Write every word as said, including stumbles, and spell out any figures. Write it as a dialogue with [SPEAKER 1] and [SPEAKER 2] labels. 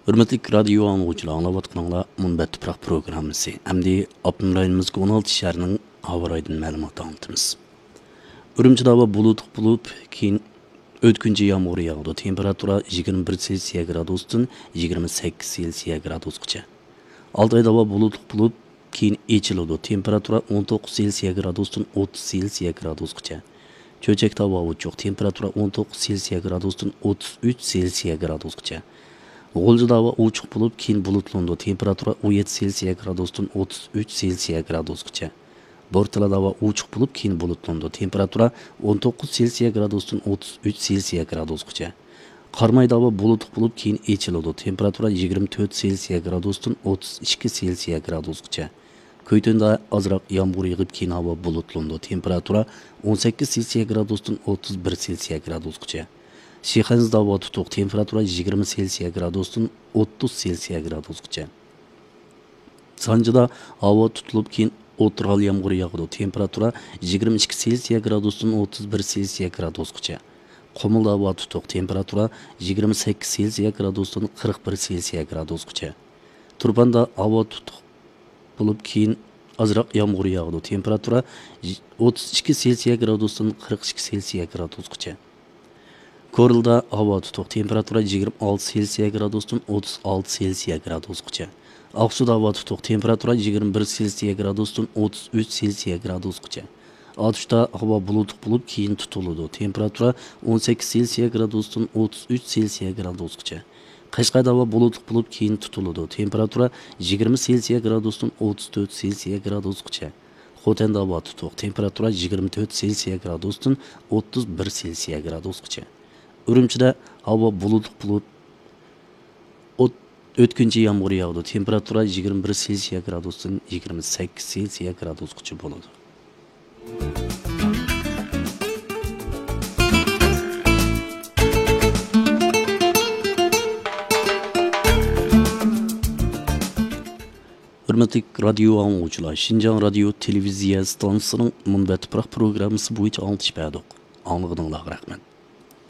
[SPEAKER 1] Hürmetli radyo anlıqçılar, anlavatqanlar Munbat Tuproq programmasi. Əmdi Abdun rayonimizga on olti şəhərinin hava rayından məlumat anlatımız. Ürümçide hava bulutluk bulup, keyin ötkünce yağmur yağdı. Temperatura yigirma bir Selsiya gradusdan yigirma sakkiz Selsiya gradusgacha. Altayda hava bulutluk bulup, keyin echiladi. Temperatura on to'qqiz Selsiya gradusdan o'ttiz Selsiya gradusgacha. Cho'chakda havo uchuq. Temperatura on to'qqiz Selsiya gradusdan o'ttiz uch Selsiya gradusgacha. G'o'ljida havo ochiq bo'lib, keyin bulutlandi. Temperatura on yetti Selsiya gradusdan o'ttiz uch Selsiya gradusgacha. Bo'rtala havo ochiq bo'lib, keyin bulutlandi. Temperatura on to'qqiz Selsiya gradusdan o'ttiz uch Selsiya gradusgacha. Qarmayda havo bulutli bo'lib, keyin echiladi. Temperatura yigirma to'rt Selsiya gradusdan o'ttiz ikki Selsiya gradusgacha. Ko'ytunda azroq yomg'ir yog'ib, keyin havo bulutlandi. Temperatura on sakkiz Selsiya gradusdan o'ttiz bir Selsiya gradusgacha. Shixanzda havo tutuq. Temperatura yigirma Selsiya gradusdan o'ttiz Selsiya gradusgacha. Sanjida havo tutilib, keyin o'tirg'al yomg'ir yog'di. Temperatura yigirma ikki Selsiya gradusdan o'ttiz bir Selsiya gradusgacha. Qumulda havo tutuq. Temperatura yigirma sakkiz Selsiya gradusdan qirq bir Selsiya gradusgacha. Turbanda havo tutuq bo'lib, keyin azroq yomg'ir yog'di. Temperatura o'ttiz ikki Selsiya gradusdan qirq ikki Selsiya gradusgacha. Korilda havo tutuq. Temperatura yigirma olti Selsiya gradusdan o'ttiz olti Selsiya gradusgacha. Aqsuda havo tutuq. Temperatura yigirma bir Selsiya gradusdan o'ttiz uch Selsiya gradusgacha. Otishda havo bulutli bo'lib, keyin tutiladi. Temperatura on sakkiz Selsiya gradusdan o'ttiz uch Selsiya gradusgacha. Qashqarda havo bulutli bo'lib, keyin tutiladi. Temperatura yigirma Selsiya gradusdan o'ttiz to'rt Selsiya gradusgacha. Xotanda havo tutuq. Temperatura yigirma to'rt Selsiya gradusdan o'ttiz bir Selsiya gradusgacha. Ürümchida havo bulutli bo'lib, o'tkinchi yomg'ir yog'di. Temperatura yigirma bir Selsiya gradusdan yigirma sakkiz Selsiya gradusgacha bo'ladi. Hürmetli radyo anlıqçılar, Şinjan radyo televiziya stansiyasının Munbat Tuproq programmasi bo'yicha anglatish berdik. Anlıqdinglar, rahmat.